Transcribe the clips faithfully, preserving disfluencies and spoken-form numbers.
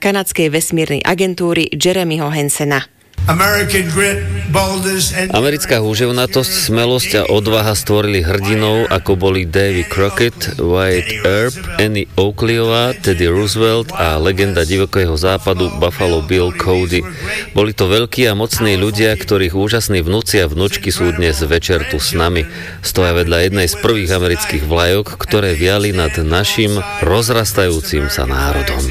kanadskej vesmírnej agentúry Jeremyho Hansena. Americká húževnatosť, smelosť a odvaha stvorili hrdinov, ako boli Davy Crockett, Wyatt Earp, Annie Oakleyová, Teddy Roosevelt a legenda divokého západu Buffalo Bill Cody. Boli to veľkí a mocní ľudia, ktorých úžasní vnúci a vnučky sú dnes večer tu s nami. Stoja vedľa jednej z prvých amerických vlajok, ktoré viali nad našim rozrastajúcim sa národom.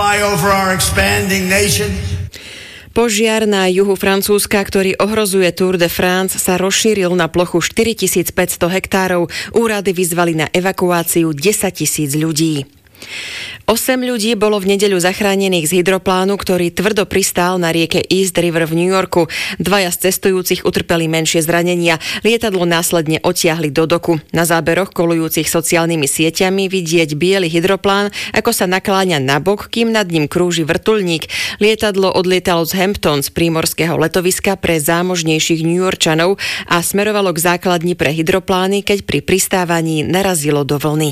Požiar na juhu Francúzska, ktorý ohrozuje Tour de France, sa rozšíril na plochu štyritisícpäťsto hektárov. Úrady vyzvali na evakuáciu desaťtisíc ľudí. Osem ľudí bolo v nedeľu zachránených z hydroplánu, ktorý tvrdo pristál na rieke East River v New Yorku. Dvaja z cestujúcich utrpeli menšie zranenia. Lietadlo následne odtiahli do doku. Na záberoch kolujúcich sociálnymi sieťami vidieť biely hydroplán, ako sa nakláňa nabok, kým nad ním krúži vrtuľník. Lietadlo odlietalo z Hampton z prímorského letoviska pre zámožnejších Newyorčanov a smerovalo k základni pre hydroplány, keď pri pristávaní narazilo do vlny.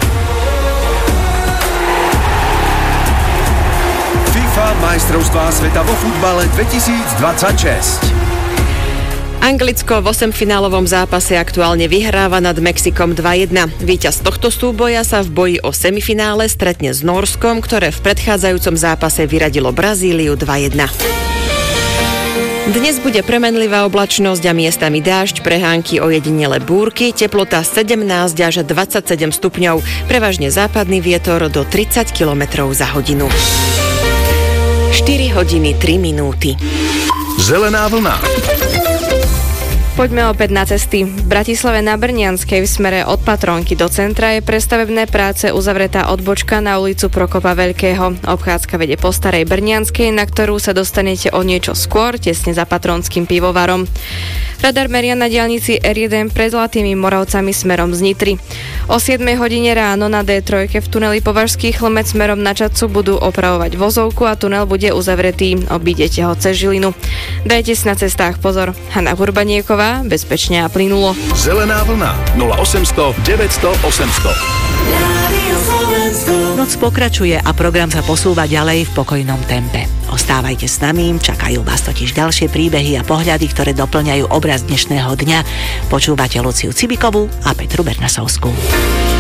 Majstrovstvá sveta vo futbale dvetisícdvadsaťšesť. Anglicko v osemfinálovom zápase aktuálne vyhráva nad Mexikom dva jedna. Víťaz tohto súboja sa v boji o semifinále stretne s Nórskom, ktoré v predchádzajúcom zápase vyradilo Brazíliu dva jedna. Dnes bude premenlivá oblačnosť a miestami dážď, prehánky, ojedinele búrky, teplota sedemnásť až dvadsaťsedem stupňov, prevažne západný vietor do tridsať kilometrov za hodinu. štyri hodiny tri minúty. Zelená vlna. Poďme opäť na cesty. V Bratislave na Brnianskej v smere od Patrónky do centra je pre stavebné práce uzavretá odbočka na ulicu Prokopa Veľkého. Obchádzka vedie po Starej Brnianskej, na ktorú sa dostanete o niečo skôr, tesne za Patrónskym pivovarom. Radar meria na diaľnici er jeden pred Zlatými Moravcami smerom z Nitry. O siedmej hodine ráno na dé tri v tuneli Považský Chlmec smerom na Čadcu budú opravovať vozovku a tunel bude uzavretý. Obídete ho cez Žilinu. Dajte si na cestách pozor. Hanna Hurbanieková, bezpečne a plynulo. Zelená vlna nula osemsto deväťsto osemsto. Noc pokračuje a program sa posúva ďalej v pokojnom tempe. Ostávajte s nami, čakajú vás totiž ďalšie príbehy a pohľady, ktoré doplňajú obraz dnešného dňa. Počúvate Luciu Cibikovú a Petru Bernasovskú.